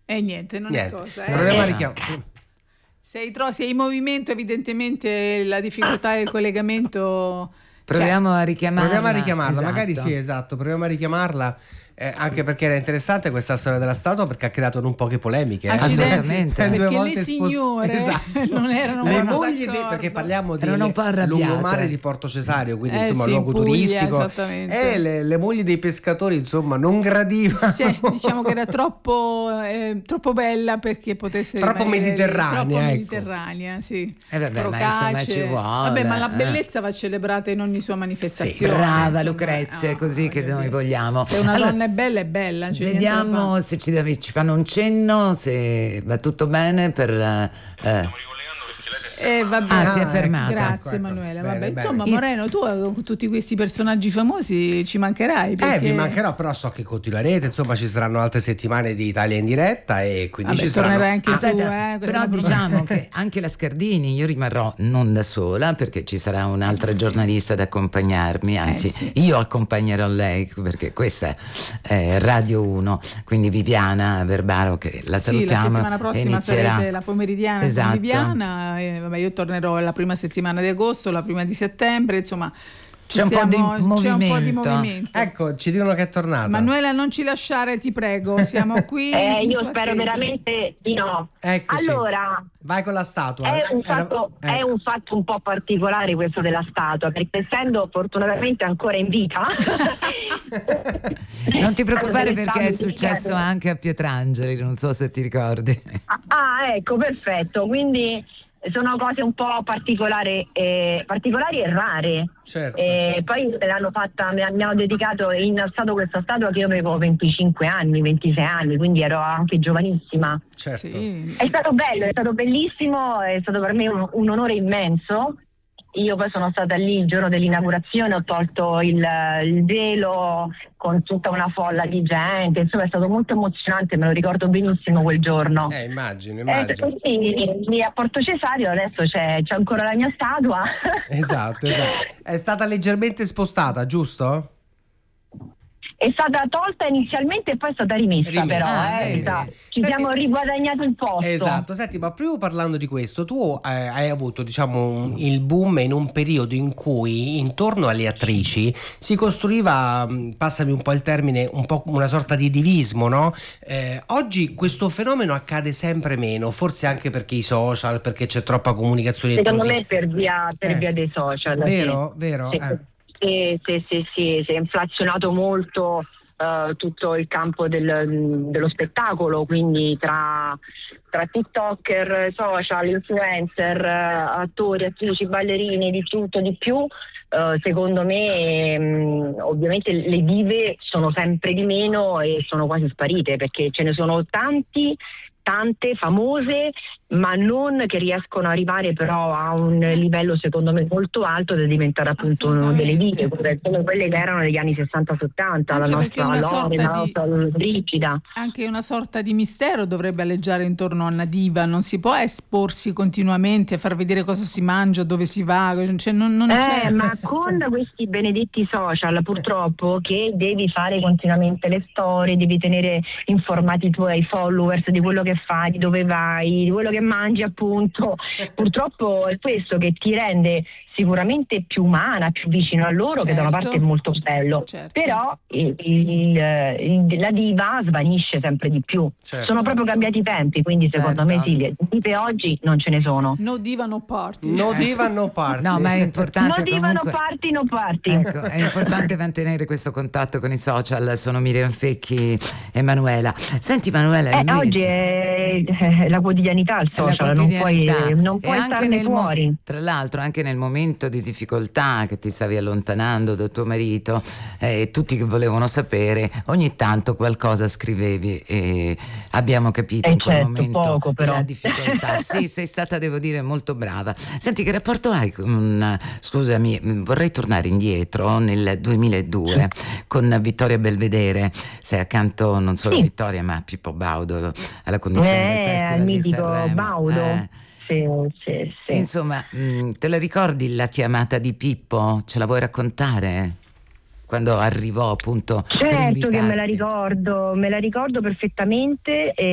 E niente, non Niente. è cosa. Proviamo a richiamare. Sei in movimento, evidentemente la difficoltà del collegamento. Proviamo a richiamarla. Esatto. Magari sì, esatto, proviamo a richiamarla. Anche perché era interessante questa storia della statua, perché ha creato non poche polemiche. Assolutamente. Perché le signore non erano le mogli perché parliamo di lungomare di Porto Cesario, quindi insomma luogo Puglia, turistico, e le mogli dei pescatori insomma non gradivano. Sì, diciamo che era troppo bella perché potesse troppo mediterranea, mediterranea, sì. Vabbè, ma insomma ci vuole. Vabbè, ma la bellezza va celebrata in ogni sua manifestazione. Sì, brava Lucrezia, è così che noi vogliamo. Se una donna è bella. Vediamo se ci fanno un cenno, se va tutto bene per... vabbè, si è fermata. Grazie Emanuela. Vabbè, insomma, Moreno, tu con tutti questi personaggi famosi ci mancherai. Vi mancherò, però so che continuerete. Insomma, ci saranno altre settimane di Italia in diretta e quindi ci tornerai anche tu. Però diciamo che anche la Scardini, io rimarrò non da sola perché ci sarà un'altra giornalista ad accompagnarmi. Anzi, io accompagnerò lei perché questa è Radio 1. Quindi Viviana Verbaro, che la salutiamo. La settimana prossima sarete la pomeridiana con Viviana. Io tornerò la prima settimana di agosto, la prima di settembre, insomma c'è un po' di movimento. Ecco, ci dicono che è tornata. Manuela, non ci lasciare, ti prego, siamo qui. Io spero veramente di no. Eccoci. Allora, vai con la statua. È un fatto un po' particolare questo della statua, perché essendo fortunatamente ancora in vita non ti preoccupare perché è successo anche a Pietrangeli, non so se ti ricordi. Ecco, perfetto, quindi sono cose un po' particolari e rare. Certo. Poi l'hanno fatta, mi hanno dedicato e innalzato questa statua che io avevo 25 anni, 26 anni, quindi ero anche giovanissima. Certo. Sì. È stato bello, è stato bellissimo, è stato per me un onore immenso. Io poi sono stata lì il giorno dell'inaugurazione, ho tolto il velo con tutta una folla di gente, insomma è stato molto emozionante, me lo ricordo benissimo quel giorno. Immagino. Lì a Porto Cesario adesso c'è ancora la mia statua. Esatto. È stata leggermente spostata, giusto? È stata tolta inizialmente e poi è stata rimessa. Però siamo riguadagnati un posto. Esatto. Senti, ma proprio parlando di questo, tu hai avuto il boom in un periodo in cui intorno alle attrici si costruiva, passami un po' il termine, un po' una sorta di divismo, no? Oggi questo fenomeno accade sempre meno, forse anche perché i social, perché c'è troppa comunicazione. Secondo me per via dei social. Vero? Sì. Si è inflazionato molto tutto il campo dello spettacolo, quindi tra TikToker, social, influencer, attori, attrici, ballerini, di tutto, di più. Secondo me ovviamente le dive sono sempre di meno e sono quasi sparite, perché ce ne sono tante famose, ma non che riescono ad arrivare però a un livello secondo me molto alto da diventare appunto delle dive, come quelle che erano negli anni 60-70, la nostra Lore, la nostra Brigida. Anche una sorta di mistero dovrebbe alleggiare intorno a una diva, non si può esporsi continuamente, far vedere cosa si mangia, dove si va, cioè non c'è. Ma con questi benedetti social purtroppo che devi fare continuamente le storie, devi tenere informati i tuoi followers di quello che fai, di dove vai, di quello che mangi, appunto. Purtroppo è questo che ti rende sicuramente più umana, più vicino a loro, che da una parte è molto bello, però la diva svanisce sempre di più. Sono proprio cambiati i tempi, quindi secondo me sì, le dive oggi non ce ne sono. No diva, no party. No diva, no party. No, ma è importante. No diva, no party, no party. Ecco, è importante mantenere questo contatto con i social. Sono Miriam Fecchi e Manuela. Senti Manuela, oggi è la quotidianità il social, non puoi starne fuori. Tra l'altro anche nel momento di difficoltà che ti stavi allontanando da tuo marito, tutti che volevano sapere, ogni tanto qualcosa scrivevi e abbiamo capito in quel momento poco, però. la difficoltà. Sì, sei stata, devo dire, molto brava. Senti, che rapporto hai scusami, vorrei tornare indietro nel 2002 con Vittoria Belvedere. Sei accanto non solo a Vittoria ma a Pippo Baudo alla conduzione del Festival al di mitico Sanremo. Baudo. Sì. Insomma, te la ricordi la chiamata di Pippo? Ce la vuoi raccontare? Quando arrivò appunto. Certo che me la ricordo perfettamente.